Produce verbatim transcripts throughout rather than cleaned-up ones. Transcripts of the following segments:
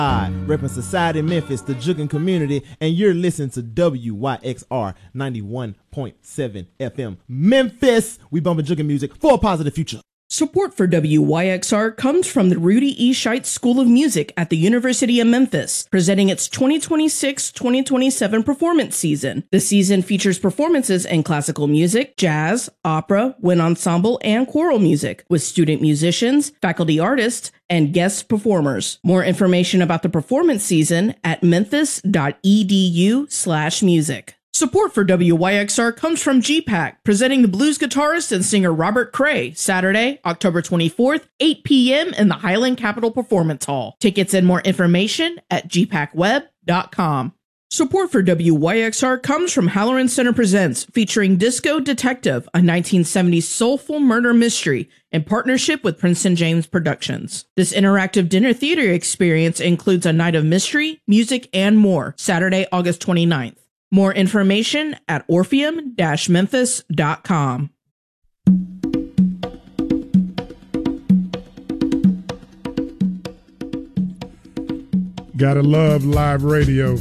Repping Society Memphis, the Jugging community, and you're listening to W Y X R ninety-one point seven F M Memphis. We bumping Jugging music for a positive future. Support for W Y X R comes from the Rudy E. Scheitz School of Music at the University of Memphis, presenting its twenty twenty-six twenty twenty-seven performance season. The season features performances in classical music, jazz, opera, wind ensemble, and choral music, with student musicians, faculty artists, and guest performers. More information about the performance season at memphis.edu slash music. Support for W Y X R comes from G PAC, presenting the blues guitarist and singer Robert Cray, Saturday, October twenty-fourth, eight p.m. in the Highland Capitol Performance Hall. Tickets and more information at g pac web dot com. Support for W Y X R comes from Halloran Center Presents, featuring Disco Detective, a nineteen seventies soulful murder mystery, in partnership with Princeton James Productions. This interactive dinner theater experience includes a night of mystery, music, and more, Saturday, August twenty-ninth. More information at orpheum dash memphis dot com. Gotta love live radio.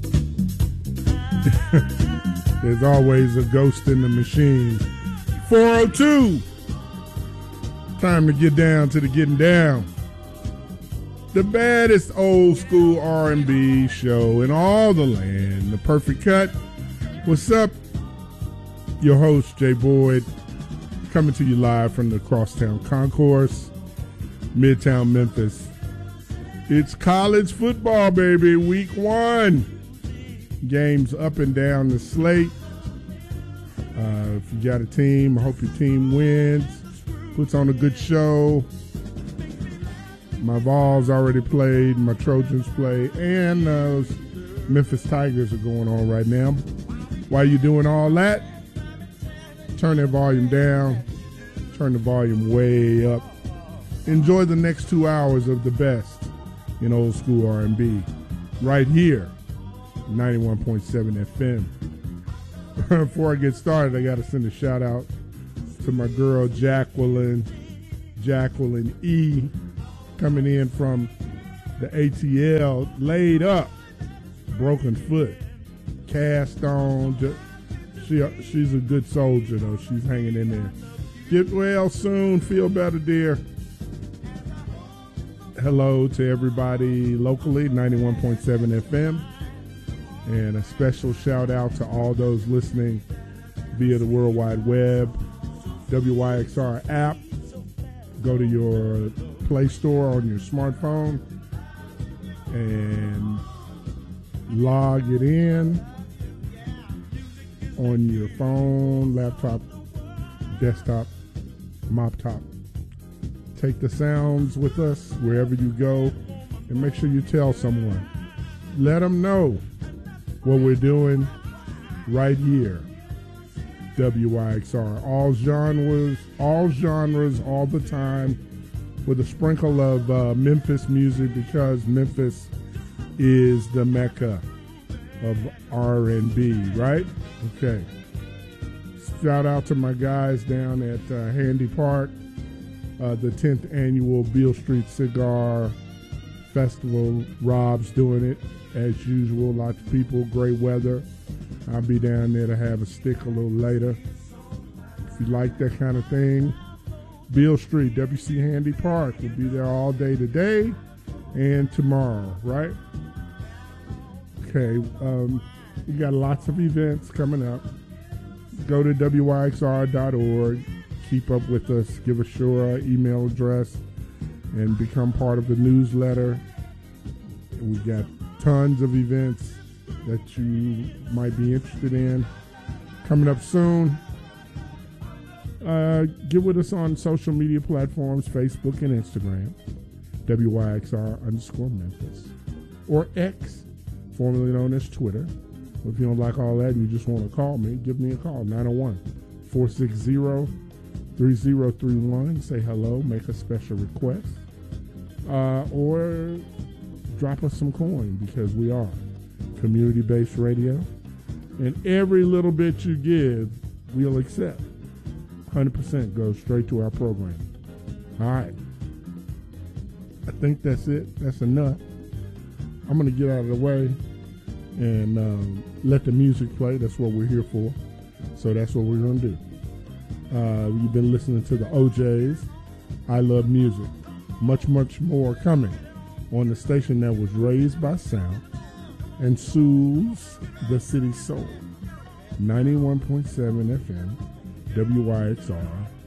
There's always a ghost in the machine. four oh two. Time to get down to the getting down. The baddest old school R and B show in all the land. The Perfect Cut. What's up? Your host, Jay Boyd, coming to you live from the Crosstown Concourse, Midtown Memphis. It's college football, baby, week one. Games up and down the slate. Uh, if you got a team, I hope your team wins, puts on a good show. My Vols already played, my Trojans play, and uh, Memphis Tigers are going on right now. While you're doing all that, turn that volume down, turn the volume way up. Enjoy the next two hours of the best in old school R and B right here, ninety-one point seven F M. Before I get started, I got to send a shout out to my girl Jacqueline, Jacqueline E., coming in from the A T L, laid up, broken foot, cast on. She, she's a good soldier, though. She's hanging in there. Get well soon. Feel better, dear. Hello to everybody locally, ninety-one point seven F M. And a special shout out to all those listening via the World Wide Web, W Y X R app. Go to your Play Store on your smartphone and log it in on your phone, laptop, desktop, mop top. Take the sounds with us wherever you go and make sure you tell someone. Let them know what we're doing right here. W Y X R. All genres, all genres, all the time, with a sprinkle of uh, Memphis music, because Memphis is the mecca of R and B, right? Okay. Shout out to my guys down at uh, Handy Park, uh, the tenth annual Beale Street Cigar Festival. Rob's doing it as usual. Lots of people, great weather. I'll be down there to have a stick a little later. If you like that kind of thing, Beale Street, W C Handy Park. We'll be there all day today and tomorrow, right? Okay, um, we got lots of events coming up. Go to W Y X R dot org. Keep up with us. Give us your email address and become part of the newsletter. We got tons of events that you might be interested in coming up soon. Uh, get with us on social media platforms, Facebook and Instagram, W Y X R underscore Memphis, or X, formerly known as Twitter. If you don't like all that and you just want to call me, give me a call, nine oh one, four six zero, three zero three one. Say hello, make a special request, uh, or drop us some coin, because we are community-based radio, and every little bit you give, we'll accept. one hundred percent goes straight to our program. All right. I think that's it. That's enough. I'm going to get out of the way and um, let the music play. That's what we're here for. So that's what we're going to do. Uh, you've been listening to the O Js. I Love Music. Much, much more coming on the station that was raised by sound and soothes the city soul. ninety-one point seven F M, W Y X R.